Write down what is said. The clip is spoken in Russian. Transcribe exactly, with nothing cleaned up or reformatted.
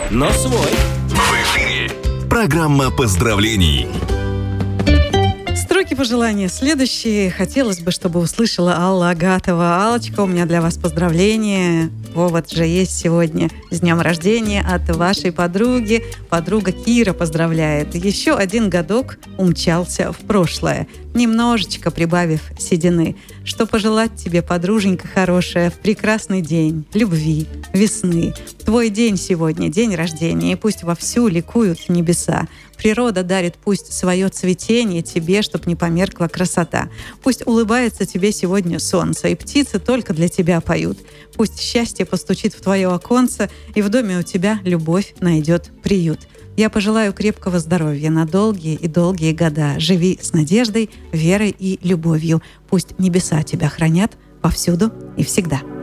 но свой. В эфире программа поздравлений. Строки пожелания следующие. Хотелось бы, чтобы услышала Алла Агатова. Аллочка, у меня для вас поздравления. Повод же есть сегодня. С днем рождения от вашей подруги. Подруга Кира поздравляет. Еще один годок умчался в прошлое, немножечко прибавив седины. Что пожелать тебе, подруженька хорошая, в прекрасный день любви, весны. Твой день сегодня, день рождения, и пусть вовсю ликуют небеса. Природа дарит пусть свое цветение тебе, чтоб не померкла красота. Пусть улыбается тебе сегодня солнце, и птицы только для тебя поют. Пусть счастье постучит в твое оконце, и в доме у тебя любовь найдет приют. Я пожелаю крепкого здоровья на долгие и долгие года. Живи с надеждой, верой и любовью. Пусть небеса тебя хранят повсюду и всегда.